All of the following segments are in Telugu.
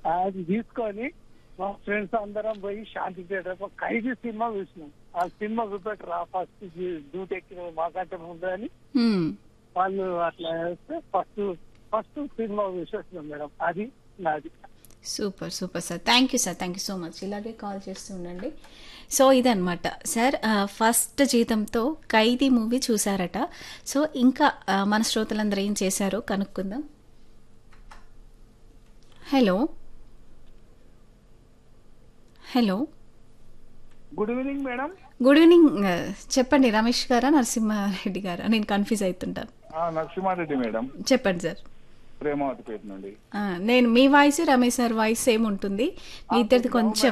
అది తీసుకొని మా ఫ్రెండ్స్ అందరం పోయి శాంతి థియేటర్ ఖైదీ సినిమా చూసినాం. ఆ సినిమా చూపెట్టరా ఫస్ట్ డ్యూటీ ఎక్కిన మాకంటే ముందు అని వాళ్ళు అట్లా వేస్తే ఫస్ట్ సినిమా చూసేస్తున్నాం మేడం. అది నాది. Super super sir, thank you sir, thank you so much. ఇలాగే కాల్ చేస్తూ ఉండండి. సో ఇదనమాట సార్, ఫస్ట్ జీతంతో ఖైదీ మూవీ చూసారట. సో ఇంకా మన శ్రోతలందరూ ఏం చేశారో కనుక్కుందాం. Hello hello, good evening madam. Good evening. చెప్పండి, రమేష్ గారా నరసింహారెడ్డి గారా? నేను కన్ఫ్యూజ్ అవుతుంటాను. నరసింహారెడ్డి మేడం. చెప్పండి సార్. ప్రేమావతిపేట నుండి. నేను మీ voice Ramesh sir voice same ఉంటుంది. మీ ఇద్దరిది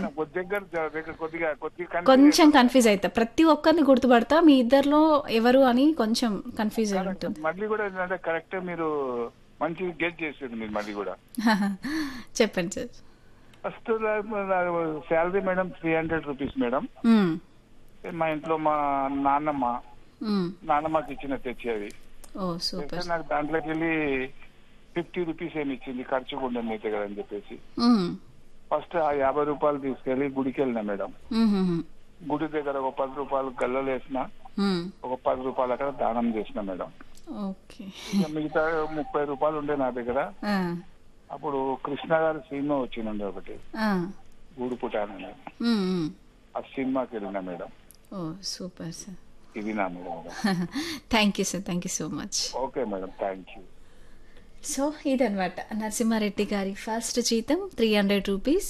కొంచెం కన్ఫ్యూజ్ అవుతా. ప్రతి ఒక్కరిని గుర్తుపడతా, మీ ఇద్దరిలో ఎవరు అని కొంచెం కన్ఫ్యూజ్ అయి ఉంటుంది. మళ్ళీ కూడా ఏంటంటే కరెక్ట్ మీరు మంచి గెట్ చేసేది మీరు మళ్ళీ కూడా. చెప్పండి sir. First salary madam 300 rupees madam. మా ఇంట్లో మా నాన్నమ్మకి ఇచ్చిన తెచ్చేది. నాకు దాంట్లోకి వెళ్ళి 50 రూపీస్ ఏమి ఇచ్చింది, ఖర్చు కూడా మీ దగ్గర అని చెప్పేసి. ఫస్ట్ ఆ 50 రూపాయలు తీసుకెళ్లి గుడికి వెళ్ళినా మేడం. గుడి దగ్గర ఒక 10 రూపాయలు గల్లలు వేసిన, ఒక 10 రూపాయలు అక్కడ దానం చేసిన మేడం. మిగతా 30 రూపాయలు ఉండే నా దగ్గర. అప్పుడు కృష్ణ గారి సినిమా వచ్చిందండి ఒకటి, గూడు పుటానని. ఆ సినిమాకి వెళ్ళినా మేడం. Super sir. ఇది నా madam. Thank you sir, thank you so much. Okay madam, thank you. So ఇదనమాట నరసింహారెడ్డి గారి ఫస్ట్ జీతం 300 రూపీస్.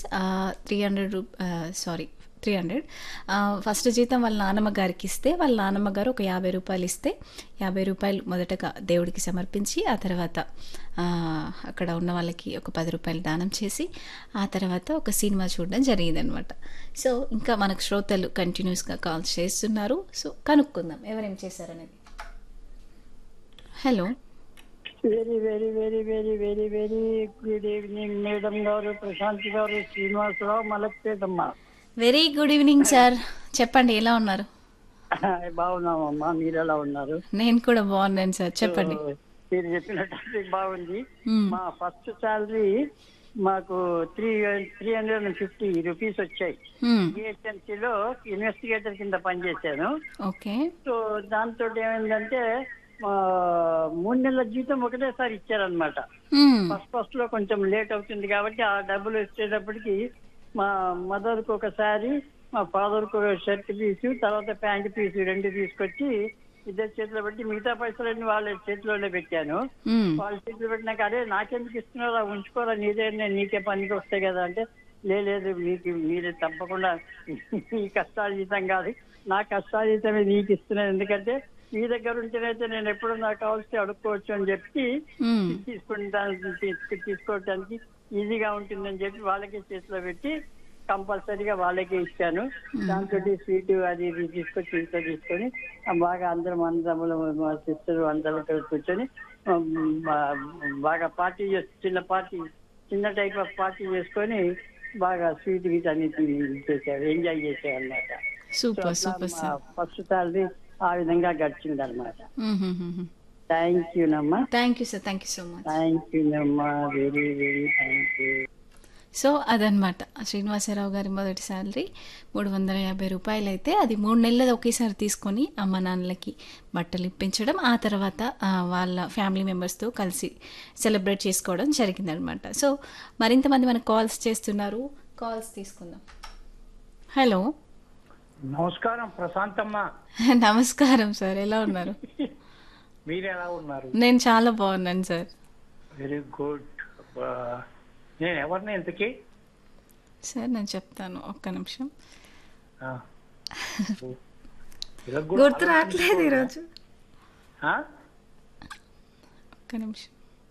300 ఫస్ట్ జీతం వాళ్ళ నాన్నమ్మ గారికి ఇస్తే, వాళ్ళ నాన్నమ్మ గారు ఒక 50 రూపాయలు ఇస్తే, 50 రూపాయలు మొదటగా దేవుడికి సమర్పించి, ఆ తర్వాత అక్కడ ఉన్న వాళ్ళకి ఒక 10 రూపాయలు దానం చేసి, ఆ తర్వాత ఒక సినిమా చూడడం జరిగిందనమాట. సో ఇంకా మనకు శ్రోతలు కంటిన్యూస్గా కాల్ చేస్తున్నారు. సో కనుక్కుందాం ఎవరేం చేశారనేది. Hello. Very very very very very very good evening madam గారు, ప్రశాంత్ గారు, Srinivasarao, మలక్పేటమ్మ. Very good evening sir, చెప్పండి ఎలా ఉన్నారు? బాగున్నామమ్మా, మీరు ఎలా ఉన్నారు? నేను కూడా బాగున్నాను సార్, చెప్పండి. మీరు చెప్పిన టాపిక్ బాగుంది. మా ఫస్ట్ శాలరీ మాకు 350 రూపీస్ వచ్చాయి. జిహెచ్ఎంసీలో ఇన్వెస్టిగేటర్ కింద పనిచేశాను. ఓకే. సో దాంతో ఏమైందంటే 3 నెలల జీతం ఒకటేసారి ఇచ్చారనమాట. ఫస్ట్ లో కొంచెం లేట్ అవుతుంది కాబట్టి ఆ డబ్బులు వచ్చేటప్పటికి మా మదర్ కు ఒక శారీ, మా ఫాదర్ కు ఒక షర్ట్ పీసు, తర్వాత ప్యాంట్ పీసు 2 తీసుకొచ్చి ఇద్దరు చేతిలో పెట్టి, మిగతా పైసలన్నీ వాళ్ళ చేతిలోనే పెట్టాను. వాళ్ళ చేతిలో పెట్టినాక అదే నాకెందుకు ఇస్తున్నారా, ఉంచుకోరా, నీకే పనికి వస్తాయి కదా అంటే, లేదు మీరే తప్పకుండా మీ కష్టార్జితం కాదు, నా కష్టార్జితమే నీకు ఇస్తున్నాను, ఎందుకంటే మీ దగ్గర ఉంటేనైతే నేను ఎప్పుడు నాకు కావాల్సి అడుక్కోవచ్చు అని చెప్పి తీసుకోవడానికి ఈజీగా ఉంటుందని చెప్పి వాళ్ళకే చేతిలో పెట్టి కంపల్సరీగా వాళ్ళకే ఇచ్చాను. దాంతో స్వీట్ అది ఇది తీసుకొచ్చి ఇంట్లో తీసుకొని బాగా అందరం అన్నదమ్ములు, మా సిస్టర్ అందరం కూర్చొని బాగా పార్టీ చిన్న టైప్ ఆఫ్ పార్టీ చేసుకొని బాగా స్వీట్ గీట్ అన్ని చేశారు, ఎంజాయ్ చేశారు అన్నమాట. ఫస్ట్ సాలరీ ఆ విధంగా గడిచింది అనమాట. థ్యాంక్ యూ నమ్మా. Thank you sir, thank you so much. Thank you నమ్మా, very very thank you. So అదనమాట శ్రీనివాసరావు గారి మొదటి శాలరీ 350 రూపాయలు అయితే, అది 3 నెలలు ఒకేసారి తీసుకొని అమ్మ నాన్నలకి బట్టలు ఇప్పించడం, ఆ తర్వాత వాళ్ళ ఫ్యామిలీ మెంబర్స్తో కలిసి సెలబ్రేట్ చేసుకోవడం జరిగిందనమాట. సో మరింతమంది మనకు కాల్స్ చేస్తున్నారు, కాల్స్ తీసుకుందాం. హలో. నమస్కారం ప్రశాంతమ్మ. నమస్కారం సార్, ఎలా ఉన్నారు? మీరు ఎలా ఉన్నారు? నేను చాలా బాగున్నాను సార్. Very good. నేను ఎవరిని ఇంతకీ? సార్ నేను చెప్తాను, ఒక్క నిమిషం. గుర్తు రావట్లేదు ఈరోజు. ఒక్క నిమిషం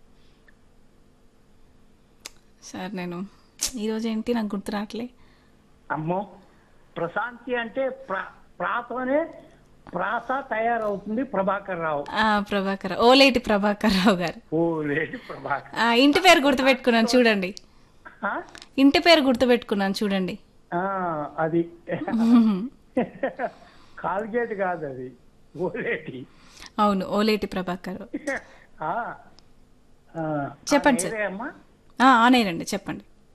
సార్, నేను ఈరోజు ఏంటి నాకు గుర్తు రావట్లే. అమ్మో, ప్రశాంతి అంటే ప్రాతనే ప్రాస తయారవుతుంది. ప్రభాకర్ రావు. ఓలేటి ప్రభాకర్ రావు గారు. ఓలేటి ప్రభాకర్. ఇంటి పేరు గుర్తుపెట్టుకున్నాను చూడండి, ఇంటి పేరు గుర్తుపెట్టుకున్నాను చూడండి. అది కాల్గేట్ కాదు, అది ఓలేటి. అవును, ఓలేటి ప్రభాకర్. చెప్పండి సార్. ఆనేనండి, చెప్పండి.